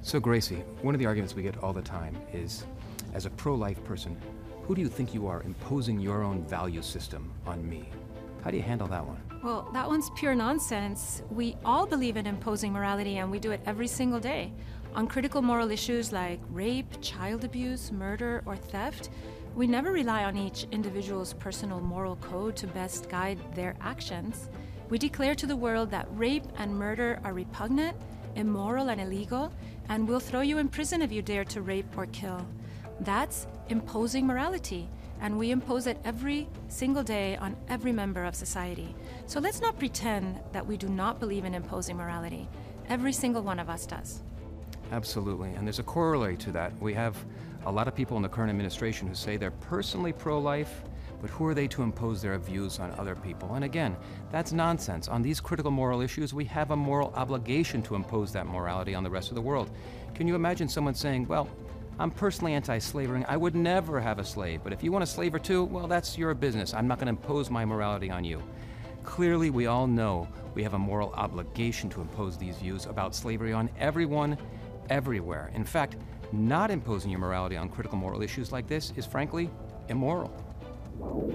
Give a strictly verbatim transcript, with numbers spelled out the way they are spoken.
So Gracie, one of the arguments we get all the time is, as a pro-life person, who do you think you are imposing your own value system on me? How do you handle that one? Well, that one's pure nonsense. We all believe in imposing morality, and we do it every single day. On critical moral issues like rape, child abuse, murder, or theft, we never rely on each individual's personal moral code to best guide their actions. We declare to the world that rape and murder are repugnant, immoral, and illegal, and we'll throw you in prison if you dare to rape or kill. That's imposing morality, and we impose it every single day on every member of society. So let's not pretend that we do not believe in imposing morality. Every single one of us does. Absolutely, and there's a corollary to that. We have a lot of people in the current administration who say they're personally pro-life, but who are they to impose their views on other people? And again, that's nonsense. On these critical moral issues, we have a moral obligation to impose that morality on the rest of the world. Can you imagine someone saying, well, I'm personally anti-slavery, I would never have a slave, but if you want a slaver too, well, that's your business. I'm not going to impose my morality on you. Clearly, we all know we have a moral obligation to impose these views about slavery on everyone, everywhere. In fact, not imposing your morality on critical moral issues like this is frankly immoral.